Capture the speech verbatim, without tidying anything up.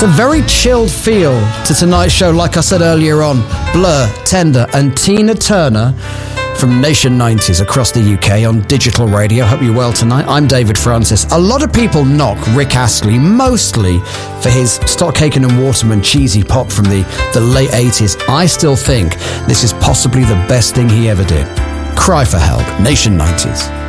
It's a very chilled feel to tonight's show, like I said earlier on. Blur, Tender and Tina Turner from Nation nineties across the U K on digital radio. Hope you're well tonight. I'm David Francis. A lot of people knock Rick Astley mostly for his Stockaken and Waterman cheesy pop from the, the late eighties. I still think this is possibly the best thing he ever did. Cry for Help, Nation nineties.